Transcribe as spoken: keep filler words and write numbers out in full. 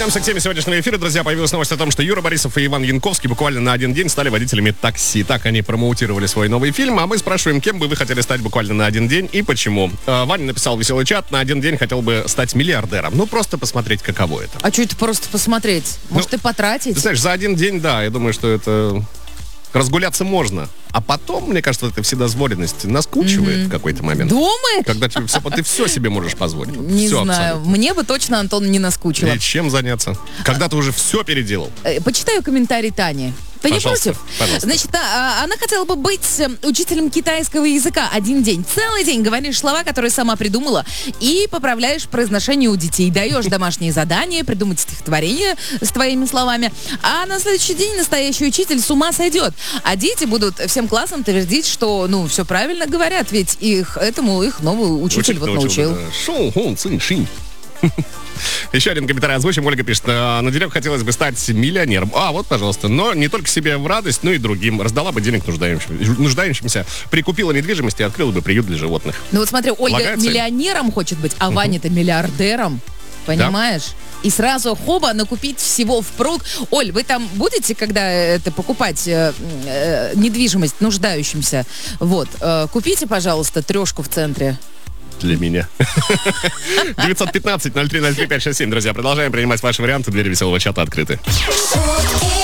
вернемся к теме сегодняшнего эфира. Друзья, появилась новость о том, что Юра Борисов и Иван Янковский буквально на один день стали водителями такси. Так они промоутировали свой новый фильм, а мы спрашиваем, кем бы вы хотели стать буквально на один день и почему. Э, Ваня написал веселый чат, на один день хотел бы стать миллиардером. Ну, просто посмотреть, каково это. А что это просто посмотреть? Может, Ну, и потратить? Ты знаешь, за один день, да, я думаю, что это... Разгуляться можно. А потом, мне кажется, эта вседозволенность наскучивает mm-hmm. в какой-то момент. Думаешь? Когда тебе все, ты все себе можешь позволить. Вот Не все знаю. абсолютно. Мне бы точно, Антон, не наскучило. И чем заняться? Когда ты уже все переделал. Э, Почитаю комментарий Тани. Ты не Пожалуйста, против? пожалуйста. Значит, а, она хотела бы быть э, учителем китайского языка один день. Целый день говоришь слова, которые сама придумала, и поправляешь произношение у детей. Даешь домашние задания, придумать стихотворение с твоими словами. А на следующий день настоящий учитель с ума сойдет. А дети будут всем классом твердить, что, ну, все правильно говорят, ведь их этому их новый учитель, вот научил. Шоу-хун цинь-шинь. Еще один комментарий озвучим. Ольга пишет: на денек хотелось бы стать миллионером. А, вот, пожалуйста. Но не только себе в радость, но и другим. Раздала бы денег нуждающимся, нуждающимся, прикупила недвижимость и открыла бы приют для животных. Ну вот смотри, Ольга Полагается? миллионером хочет быть, а Ваня-то миллиардером. Понимаешь? И сразу хоба накупить всего впрок. Оль, вы там будете, когда это покупать э, э, недвижимость нуждающимся? Вот. Э, купите, пожалуйста, трешку в центре. Для меня. девятьсот пятнадцать ноль три ноль три пять шесть семь. Друзья, продолжаем принимать ваши варианты. Двери веселого чата открыты. шутки